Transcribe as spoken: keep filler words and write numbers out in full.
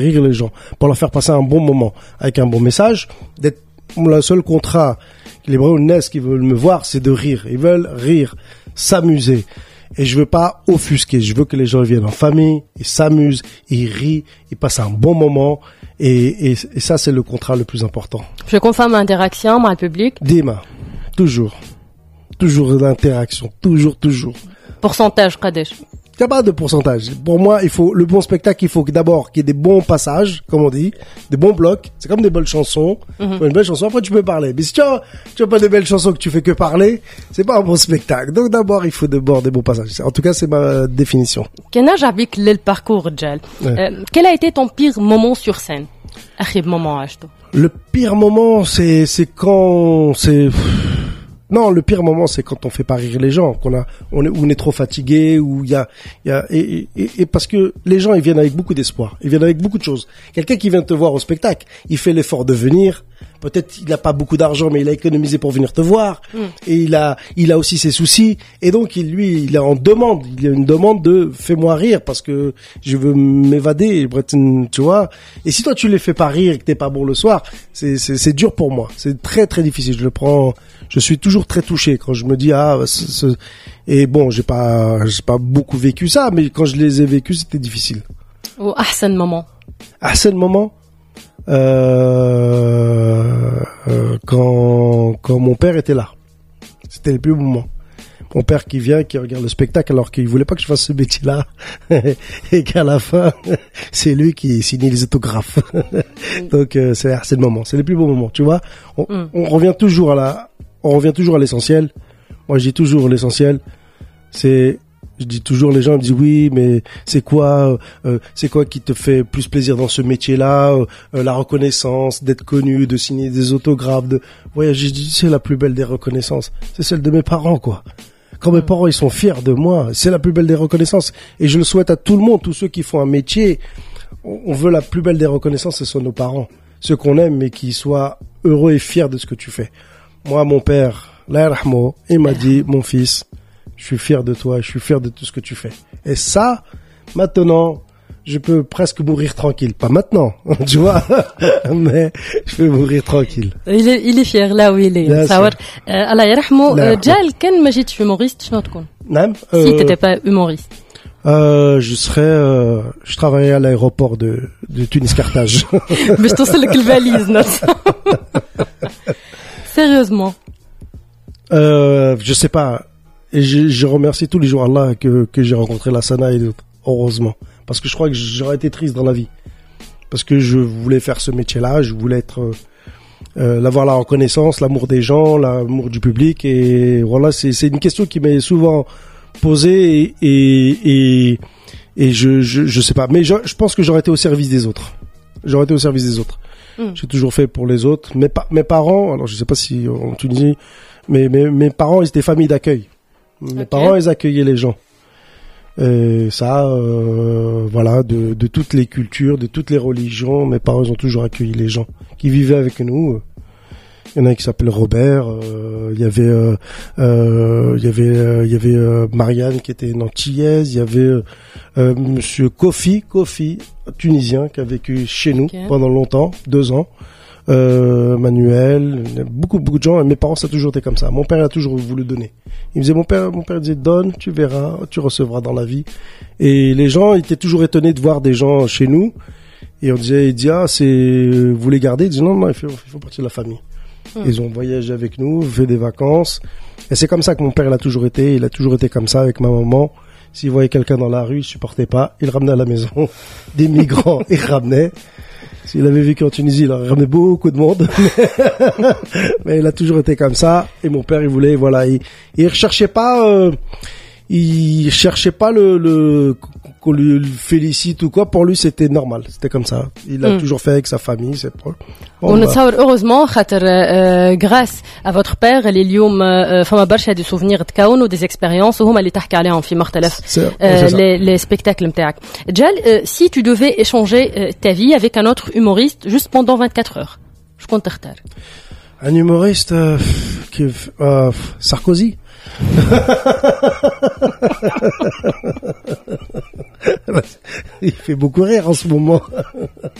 rire les gens, pour leur faire passer un bon moment, avec un bon message, d'être le seul contrat que les Brownness qui veulent me voir, c'est de rire. Ils veulent rire, s'amuser. Et je veux pas offusquer. Je veux que les gens viennent en famille, ils s'amusent, ils rient, ils passent un bon moment. Et, et, et ça, c'est le contrat le plus important. Je confirme l'interaction avec le public. Dima. Toujours. Toujours l'interaction. Toujours, toujours. Pourcentage, Kadesh. Il n'y a pas de pourcentage. Pour moi, il faut, le bon spectacle, il faut que d'abord qu'il y ait des bons passages, comme on dit, des bons blocs. C'est comme des belles chansons. Mm-hmm. Une belle chanson, après tu peux parler. Mais si tu as, tu as pas des belles chansons que tu fais que parler, c'est pas un bon spectacle. Donc d'abord, il faut d'abord des bons passages. En tout cas, c'est ma définition. Quel âge avec le parcours, Djal? Ouais. Euh, quel a été ton pire moment sur scène? Achib moment, acheto. Le pire moment, c'est, c'est quand, c'est, non, le pire moment, c'est quand on fait pas rire les gens, qu'on a, on est, où on est trop fatigué, où il y a, il y a, et, et, et parce que les gens, ils viennent avec beaucoup d'espoir, ils viennent avec beaucoup de choses. Quelqu'un qui vient te voir au spectacle, il fait l'effort de venir. Peut-être il a pas beaucoup d'argent, mais il a économisé pour venir te voir. Mm. Et il a, il a aussi ses soucis. Et donc, il, lui, il est en demande. Il a une demande de fais-moi rire parce que je veux m'évader, tu vois. Et si toi tu les fais pas rire et que t'es pas bon le soir, c'est, c'est, c'est dur pour moi. C'est très très difficile. Je le prends. Je suis toujours très touché quand je me dis ah. Ce, ce... Et bon, j'ai pas, j'ai pas beaucoup vécu ça, mais quand je les ai vécus, c'était difficile. Ou ahsan moment. Ahsan moment. Euh, euh, quand quand mon père était là, c'était le plus beau moment. Mon père qui vient, qui regarde le spectacle alors qu'il voulait pas que je fasse ce métier-là et qu'à la fin c'est lui qui signe les autographes. Donc euh, c'est c'est le moment, c'est le plus beau moment, tu vois. On, mm. on revient toujours à la, on revient toujours à l'essentiel. Moi je dis toujours l'essentiel, c'est Je dis toujours, les gens me disent oui, mais c'est quoi, euh, c'est quoi qui te fait plus plaisir dans ce métier-là, euh, la reconnaissance, d'être connu, de signer des autographes, de voyager. Je dis c'est la plus belle des reconnaissances, c'est celle de mes parents quoi. Quand mes parents ils sont fiers de moi, c'est la plus belle des reconnaissances et je le souhaite à tout le monde, tous ceux qui font un métier, on veut la plus belle des reconnaissances, ce sont nos parents, ceux qu'on aime mais qui soient heureux et fiers de ce que tu fais. Moi, mon père, Allah yarhamou, il m'a dit mon fils. Je suis fier de toi, je suis fier de tout ce que tu fais. Et ça, maintenant, je peux presque mourir tranquille. Pas maintenant, tu vois, mais je peux mourir tranquille. Il est, il est fier là où il est. Allah yarhamou. Djal, quand ما جيتش humoriste, شنو تكون؟ نعم. Si t'étais pas humoriste. Euh, je serais, euh, je travaillais à l'aéroport de, de Tunis-Carthage. Mais je توصل لك الvalise, note. Sérieusement. Euh, je sais pas. Et je, je remercie tous les jours Allah que, que j'ai rencontré la Sana et d'autres, heureusement. Parce que je crois que j'aurais été triste dans la vie. Parce que je voulais faire ce métier-là, je voulais être, euh, euh, avoir la reconnaissance, l'amour des gens, l'amour du public. Et voilà, c'est, c'est une question qui m'est souvent posée et, et, et, et je, je, je sais pas. Mais je, je pense que j'aurais été au service des autres. J'aurais été au service des autres. Mm. J'ai toujours fait pour les autres. Mes, pa- mes parents, alors je sais pas si en Tunisie, mais mes, mes parents, ils étaient famille d'accueil. Mes okay. parents, ils accueillaient les gens. Et ça, euh, voilà, de, de toutes les cultures, de toutes les religions, mes parents, ils ont toujours accueilli les gens qui vivaient avec nous. Il y en a un qui s'appelle Robert. Euh, il y avait, euh, euh, il y avait, euh, il y avait euh, Marianne qui était une Antillaise. Il y avait euh, euh, Monsieur Kofi, Kofi, tunisien, qui a vécu chez nous okay. pendant longtemps, deux ans. Euh, Manuel, beaucoup beaucoup de gens. Mes parents, ça a toujours été comme ça. Mon père a toujours voulu donner. Il me disait, mon père, mon père disait, donne, tu verras, tu recevras dans la vie. Et les gens étaient toujours étonnés de voir des gens chez nous. Et on disait, il dit, ah, c'est, vous les gardez? Ils disaient, non, non, il faut, il faut partie de la famille. Hum. Ils ont voyagé avec nous, fait des vacances. Et c'est comme ça que mon père, il a toujours été. Il a toujours été comme ça avec ma maman. S'il voyait quelqu'un dans la rue, il supportait pas. Il ramenait à la maison des migrants. Il ramenait. S'il avait vécu en Tunisie, il aurait ramené beaucoup de monde. Mais il a toujours été comme ça. Et mon père, il voulait, voilà, il, il recherchait pas, euh, il cherchait pas le, le, qu'on lui félicite ou quoi. Pour lui, c'était normal. C'était comme ça. Il a mm. toujours fait avec sa famille, ses proches. Bon, ونتصور heureusement خاطر grâce à votre père اللي اليوم فما برشا des souvenirs تكونوا des expériences وهما اللي تحكي عليهم في مختلف les les spectacles نتاعك. Djal, si tu devais échanger ta vie avec un autre humoriste juste pendant vingt-quatre heures, شكون تختار؟ Un humoriste euh, qui euh, Sarkozy. Il fait beaucoup rire en ce moment.